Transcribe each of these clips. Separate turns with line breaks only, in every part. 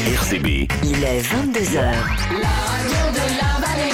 RCB.
Il est 22h.
La radio de la vallée,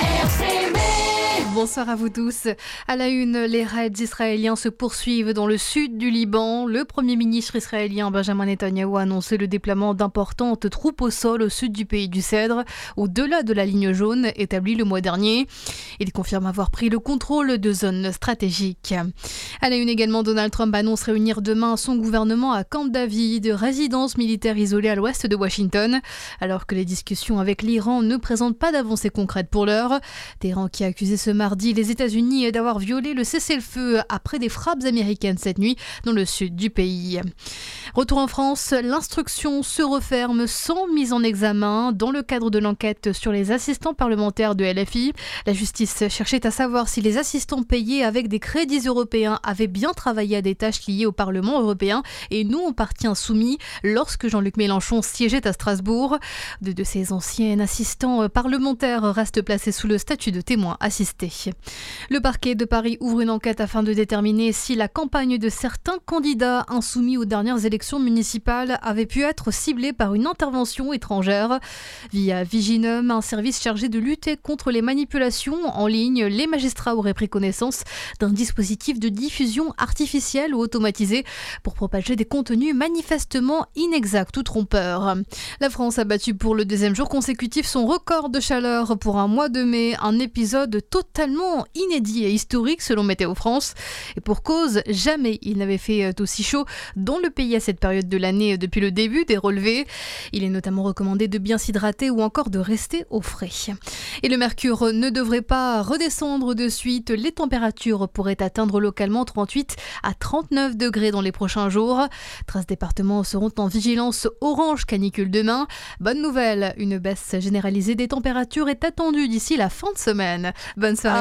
RCB.
Bonsoir à vous tous. À la une, les raids israéliens se poursuivent dans le sud du Liban. Le premier ministre israélien Benjamin Netanyahou a annoncé le déploiement d'importantes troupes au sol au sud du pays du Cèdre, au-delà de la ligne jaune établie le mois dernier. Il confirme avoir pris le contrôle de zones stratégiques. À la une également, Donald Trump annonce réunir demain son gouvernement à Camp David, résidence militaire isolée à l'ouest de Washington, alors que les discussions avec l'Iran ne présentent pas d'avancée concrète pour l'heure. Téhéran qui a accusé ce mardi les États-Unis d'avoir violé le cessez-le-feu après des frappes américaines cette nuit dans le sud du pays. Retour en France, l'instruction se referme sans mise en examen dans le cadre de l'enquête sur les assistants parlementaires de LFI. La justice cherchait à savoir si les assistants payés avec des crédits européens avaient bien travaillé à des tâches liées au Parlement européen et non au parti insoumis lorsque Jean-Luc Mélenchon siégeait à Strasbourg. Deux de ces anciens assistants parlementaires restent placés sous le statut de témoins assistés. Le parquet de Paris ouvre une enquête afin de déterminer si la campagne de certains candidats insoumis aux dernières élections municipales avait pu être ciblée par une intervention étrangère. Via Viginum, un service chargé de lutter contre les manipulations en ligne, les magistrats auraient pris connaissance d'un dispositif de diffusion artificielle ou automatisée pour propager des contenus manifestement inexacts ou trompeurs. La France a battu pour le deuxième jour consécutif son record de chaleur pour un mois de mai, un épisode totalement inédit et historique selon Météo France. Et pour cause, jamais il n'avait fait aussi chaud dans le pays à cette période de l'année depuis le début des relevés. Il est notamment recommandé de bien s'hydrater ou encore de rester au frais. Et le mercure ne devrait pas redescendre de suite. Les températures pourraient atteindre localement 38 à 39 degrés dans les prochains jours. 13 départements seront en vigilance orange canicule demain. Bonne nouvelle, une baisse généralisée des températures est attendue d'ici la fin de semaine. Bonne soirée.